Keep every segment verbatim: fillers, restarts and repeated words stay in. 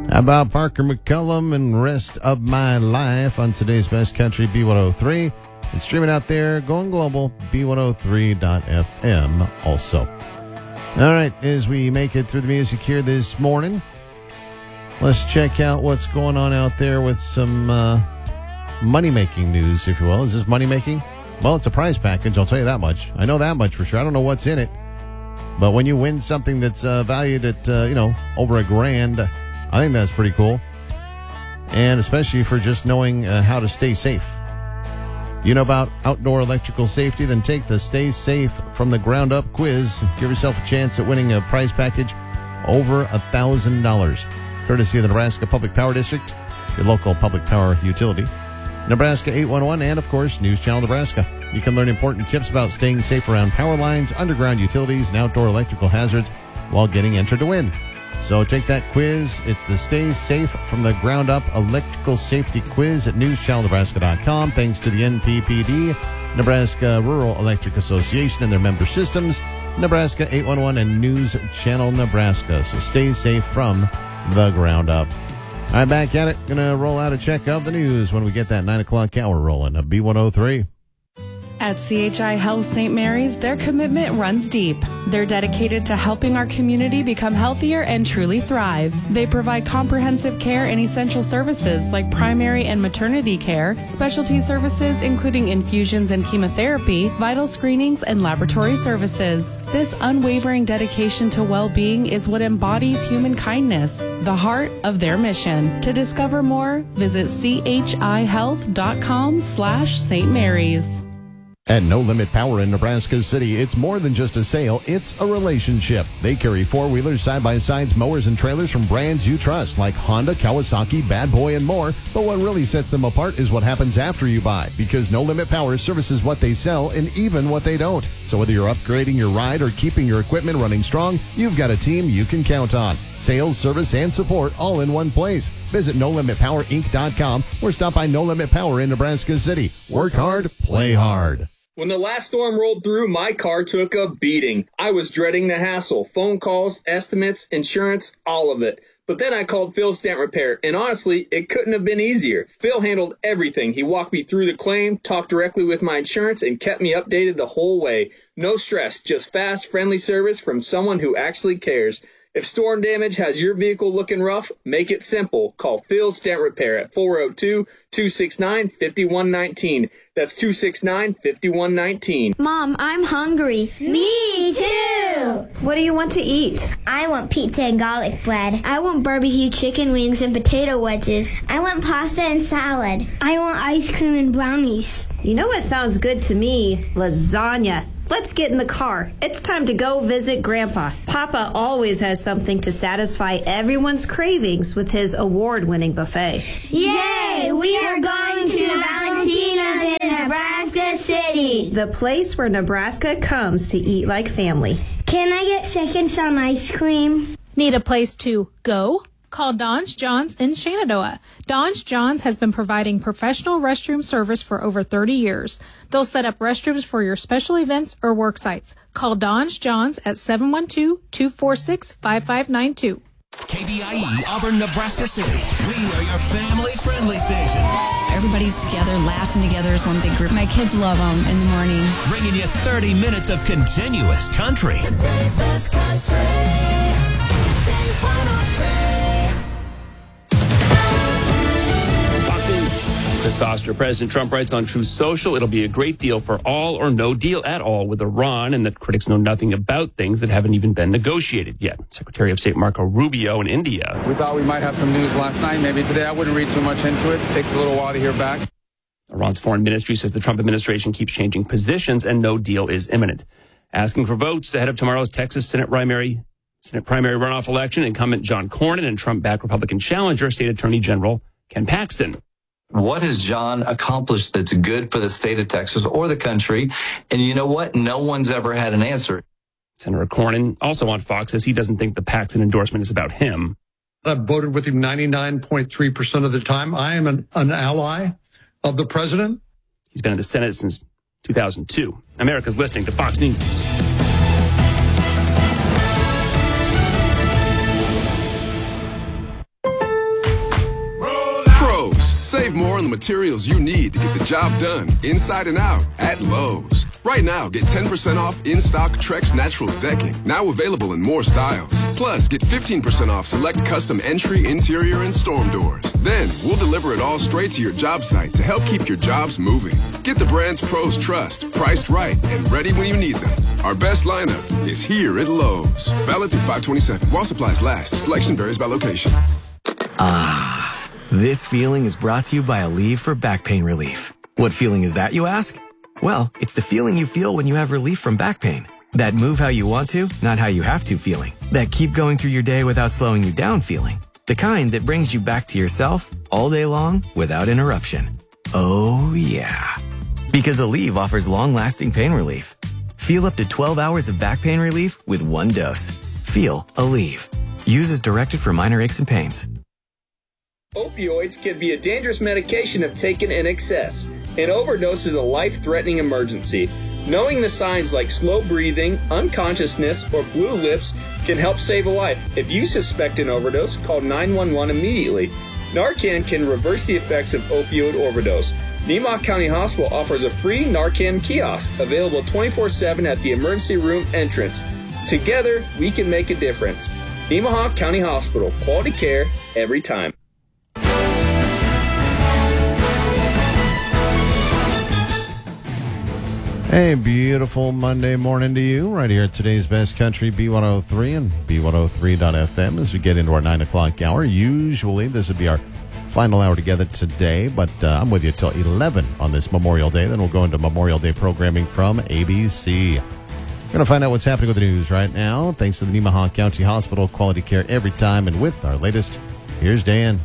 How about Parker McCullum and Rest of My Life on today's Best Country B one oh three. And streaming out there, going global, B one oh three dot F M also. All right, as we make it through the music here this morning, let's check out what's going on out there with some uh, money-making news, if you will. Is this money-making? Well, it's a prize package, I'll tell you that much. I know that much for sure. I don't know what's in it. But when you win something that's uh, valued at, uh, you know, over a grand, I think that's pretty cool. And especially for just knowing uh, how to stay safe. Do you know about outdoor electrical safety? Then take the Stay Safe from the Ground Up quiz. Give yourself a chance at winning a prize package over one thousand dollars. Courtesy of the Nebraska Public Power District, your local public power utility. Nebraska eight one one and, of course, News Channel Nebraska. You can learn important tips about staying safe around power lines, underground utilities, and outdoor electrical hazards while getting entered to win. So take that quiz. It's the Stay Safe from the Ground Up Electrical Safety Quiz at news channel nebraska dot com. Thanks to the N P P D, Nebraska Rural Electric Association, and their member systems, Nebraska eight one one and News Channel Nebraska. So stay safe from the ground up. All right, back at it. Going to roll out a check of the news when we get that nine o'clock hour rolling. A B one oh three. At C H I Health Saint Mary's, their commitment runs deep. They're dedicated to helping our community become healthier and truly thrive. They provide comprehensive care and essential services like primary and maternity care, specialty services including infusions and chemotherapy, vital screenings, and laboratory services. This unwavering dedication to well-being is what embodies human kindness, the heart of their mission. To discover more, visit chihealth.com slash Saint Mary's. At No Limit Power in Nebraska City, it's more than just a sale, it's a relationship. They carry four-wheelers, side-by-sides, mowers, and trailers from brands you trust, like Honda, Kawasaki, Bad Boy, and more. But what really sets them apart is what happens after you buy, because No Limit Power services what they sell and even what they don't. So whether you're upgrading your ride or keeping your equipment running strong, you've got a team you can count on. Sales, service, and support all in one place. Visit no limit power inc dot com or stop by No Limit Power in Nebraska City. Work hard, play hard. When the last storm rolled through, my car took a beating. I was dreading the hassle. Phone calls, estimates, insurance, all of it. But then I called Phil Stamp Repair, and honestly, it couldn't have been easier. Phil handled everything. He walked me through the claim, talked directly with my insurance, and kept me updated the whole way. No stress, just fast, friendly service from someone who actually cares. If storm damage has your vehicle looking rough, make it simple. Call Phil Stamp Repair at four oh two, two six nine, five one one nine. That's two six nine, five one one nine. Mom, I'm hungry. Me too. What do you want to eat? I want pizza and garlic bread. I want barbecue chicken wings and potato wedges. I want pasta and salad. I want ice cream and brownies. You know what sounds good to me? Lasagna. Let's get in the car. It's time to go visit Grandpa. Papa always has something to satisfy everyone's cravings with his award-winning buffet. Yay! We are going to Valentina's in Nebraska City. The place where Nebraska comes to eat like family. Can I get seconds on ice cream? Need a place to go? Call Don's John's in Shenandoah. Don's John's has been providing professional restroom service for over thirty years. They'll set up restrooms for your special events or work sites. Call Don's John's at seven one two, two four six, five five nine two. K B I E, Auburn, Nebraska City. We are your family-friendly station. Everybody's together, laughing together as one big group. My kids love them in the morning. Bringing you thirty minutes of continuous country. Today's best country. Chris Foster, President Trump writes on Truth Social, it'll be a great deal for all or no deal at all with Iran, and that critics know nothing about things that haven't even been negotiated yet. Secretary of State Marco Rubio in India. We thought we might have some news last night. Maybe today. I wouldn't read too much into it. It takes a little while to hear back. Iran's foreign ministry says the Trump administration keeps changing positions and no deal is imminent. Asking for votes ahead of tomorrow's Texas Senate primary, Senate primary runoff election, incumbent John Cornyn and Trump-backed Republican challenger, State Attorney General Ken Paxton. What has John accomplished that's good for the state of Texas or the country? And you know what? No one's ever had an answer. Senator Cornyn, also on Fox, says he doesn't think the Paxton endorsement is about him. I've voted with him ninety-nine point three percent of the time. I am an, an ally of the president. He's been in the Senate since two thousand two. America's listening to Fox News. Save more on the materials you need to get the job done, inside and out, at Lowe's. Right now, get ten percent off in-stock Trex Naturals decking, now available in more styles. Plus, get fifteen percent off select custom entry, interior, and storm doors. Then, we'll deliver it all straight to your job site to help keep your jobs moving. Get the brands pros trust, priced right, and ready when you need them. Our best lineup is here at Lowe's. Valid through five twenty-seven. While supplies last, selection varies by location. Ah, this feeling is brought to you by Aleve for back pain relief. What feeling is that, you ask? Well, it's the feeling you feel when you have relief from back pain. That move how you want to, not how you have to feeling. That keep going through your day without slowing you down feeling. The kind that brings you back to yourself all day long without interruption. Oh, yeah. Because Aleve offers long-lasting pain relief. Feel up to twelve hours of back pain relief with one dose. Feel Aleve. Use as directed for minor aches and pains. Opioids can be a dangerous medication if taken in excess. An overdose is a life-threatening emergency. Knowing the signs like slow breathing, unconsciousness, or blue lips can help save a life. If you suspect an overdose, call nine one one immediately. Narcan can reverse the effects of opioid overdose. Nemaha County Hospital offers a free Narcan kiosk available twenty-four seven at the emergency room entrance. Together, we can make a difference. Nemaha County Hospital, quality care every time. Hey, beautiful Monday morning to you, right here at today's Best Country, B one oh three and B one oh three dot F M as we get into our nine o'clock hour. Usually this would be our final hour together today, but uh, I'm with you till eleven on this Memorial Day. Then we'll go into Memorial Day programming from A B C. We're going to find out what's happening with the news right now, thanks to the Nemaha County Hospital, quality care every time. And with our latest, here's Dan.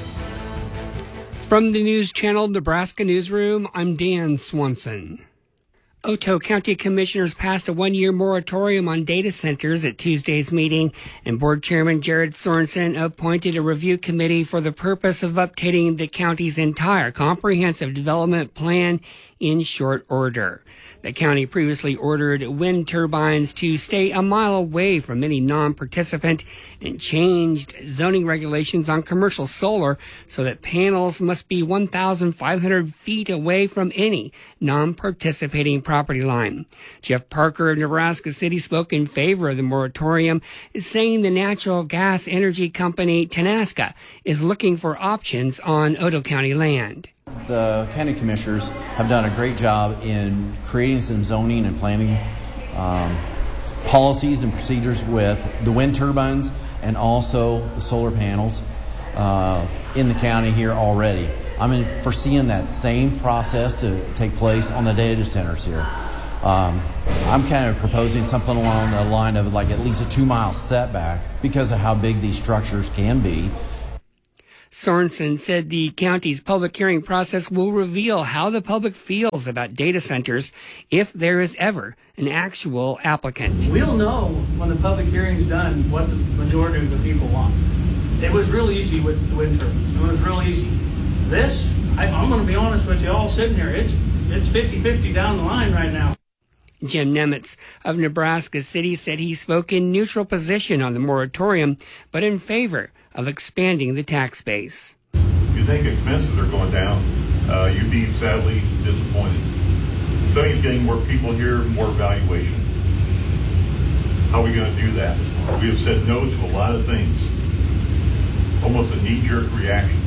From the News Channel Nebraska Newsroom, I'm Dan Swanson. Otoe County Commissioners passed a one-year moratorium on data centers at Tuesday's meeting, and Board Chairman Jared Sorensen appointed a review committee for the purpose of updating the county's entire comprehensive development plan in short order. The county previously ordered wind turbines to stay a mile away from any non-participant and changed zoning regulations on commercial solar so that panels must be one thousand five hundred feet away from any non-participating property line. Jeff Parker of Nebraska City spoke in favor of the moratorium, saying the natural gas energy company Tenaska is looking for options on Otoe County land. The county commissioners have done a great job in creating some zoning and planning um, policies and procedures with the wind turbines and also the solar panels uh, in the county here already. I'm in, foreseeing that same process to take place on the data centers here. Um, I'm kind of proposing something along the line of like at least a two mile setback because of how big these structures can be. Sorensen said the county's public hearing process will reveal how the public feels about data centers if there is ever an actual applicant. We'll know when the public hearing's done what the majority of the people want. It was real easy with the wind turbines. It was real easy. This, I, I'm going to be honest with you all sitting here, it's it's fifty-fifty down the line right now. Jim Nemitz of Nebraska City said he spoke in neutral position on the moratorium, but in favor of expanding the tax base. If you think expenses are going down, uh, you'd be sadly disappointed. Somebody's getting more people here, more valuation. How are we going to do that? We have said no to a lot of things. Almost a knee-jerk reaction.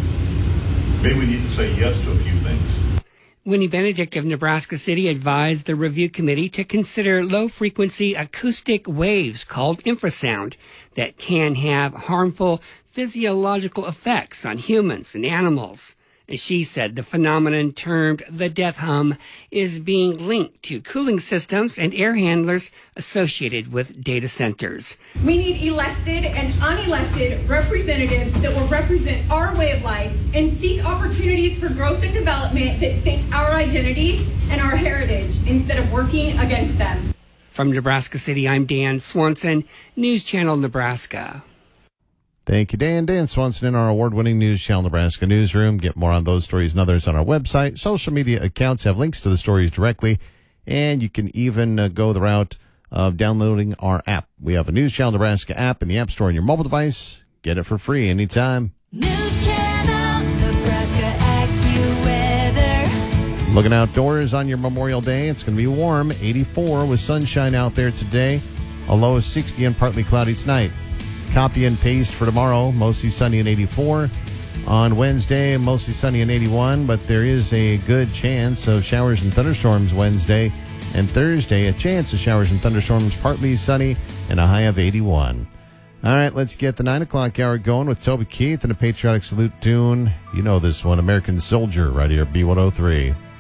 Maybe we need to say yes to a few things. Winnie Benedict of Nebraska City advised the review committee to consider low-frequency acoustic waves called infrasound that can have harmful physiological effects on humans and animals. As she said, the phenomenon termed the death hum is being linked to cooling systems and air handlers associated with data centers. We need elected and unelected representatives that will represent our way of life and seek opportunities for growth and development that fit our identity and our heritage instead of working against them. From Nebraska City, I'm Dan Swanson, News Channel Nebraska. Thank you, Dan. Dan Swanson in our award-winning News Channel Nebraska newsroom. Get more on those stories and others on our website. Social media accounts have links to the stories directly, and you can even uh, go the route of downloading our app. We have a News Channel Nebraska app in the App Store on your mobile device. Get it for free anytime. News Channel Nebraska. Looking outdoors on your Memorial Day, it's going to be warm, eighty-four with sunshine out there today. A low of sixty and partly cloudy tonight. Copy and paste for tomorrow, mostly sunny and eighty-four. On Wednesday, mostly sunny and eighty-one, but there is a good chance of showers and thunderstorms Wednesday. And Thursday, a chance of showers and thunderstorms, partly sunny and a high of eighty-one. All right, let's get the nine o'clock hour going with Toby Keith and a patriotic salute tune. You know this one, American Soldier, right here at B one oh three.